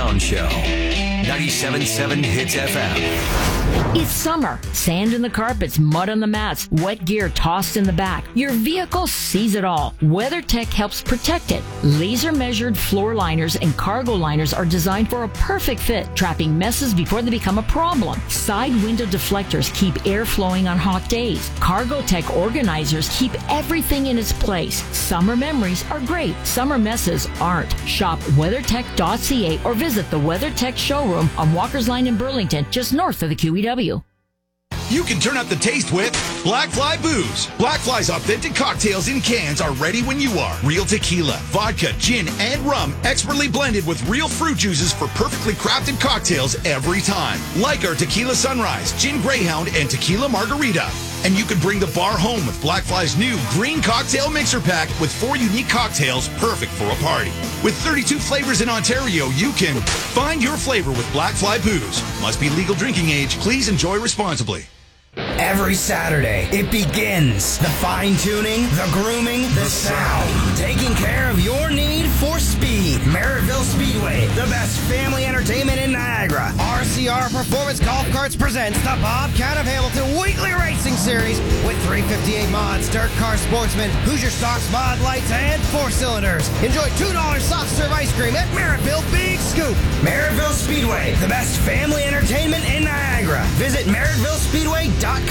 Brown Show. 97.7 Hits FM. It's summer. Sand in the carpets, mud on the mats, wet gear tossed in the back. Your vehicle sees it all. WeatherTech helps protect it. Laser-measured floor liners and cargo liners are designed for a perfect fit, trapping messes before they become a problem. Side window deflectors keep air flowing on hot days. CargoTech organizers keep everything in its place. Summer memories are great. Summer messes aren't. Shop WeatherTech.ca or visit the WeatherTech showroom on Walker's Line in Burlington, just north of the QEW. You can turn up the taste with Black Fly Booze. Black Fly's authentic cocktails in cans are ready when you are. Real tequila, vodka, gin, and rum, expertly blended with real fruit juices for perfectly crafted cocktails every time. Like our Tequila Sunrise, Gin Greyhound, and Tequila Margarita. And you can bring the bar home with Black Fly's new green cocktail mixer pack with 4 unique cocktails perfect for a party. With 32 flavors in Ontario, you can find your flavor with Black Fly Booze. Must be legal drinking age. Please enjoy responsibly. Every Saturday, it begins. The fine-tuning, the grooming, the sound. Taking care of your need for speed. Merrittville Speedway, the best family entertainment in Niagara. RCR Performance Golf Carts presents the Bobcat of Hamilton Weekly Racing Series with 358 mods, dirt car sportsmen, Hoosier Stocks mod lights, and 4-cylinders. Enjoy $2 soft serve ice cream at Merrittville Big Scoop. Merrittville Speedway, the best family entertainment in Niagara. Visit merrittvillespeedway.com.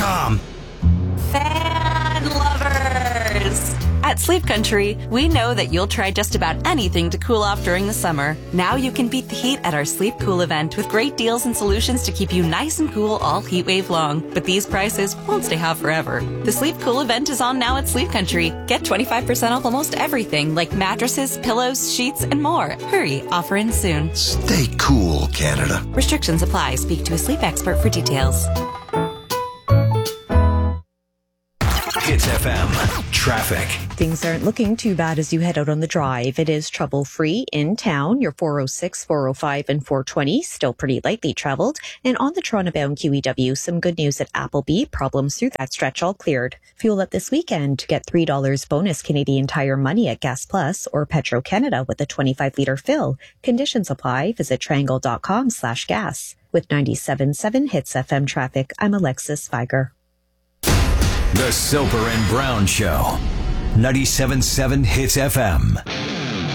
Fan lovers! At Sleep Country, we know that you'll try just about anything to cool off during the summer. Now you can beat the heat at our Sleep Cool event with great deals and solutions to keep you nice and cool all heat wave long. But these prices won't stay hot forever. The Sleep Cool event is on now at Sleep Country. Get 25% off almost everything like mattresses, pillows, sheets, and more. Hurry, offer ends soon. Stay cool, Canada. Restrictions apply. Speak to a sleep expert for details. Hits FM. Traffic. Things aren't looking too bad as you head out on the drive. It is trouble-free in town. Your 406, 405, and 420 still pretty lightly traveled. And on the Toronto-bound QEW, some good news at Appleby. Problems through that stretch all cleared. Fuel up this weekend to get $3 bonus Canadian Tire money at Gas Plus or Petro-Canada with a 25-litre fill. Conditions apply. Visit triangle.com/gas. With 97.7 Hits FM traffic, I'm Alexis Viger. The Soper and Brown Show. 97.7 Hits FM.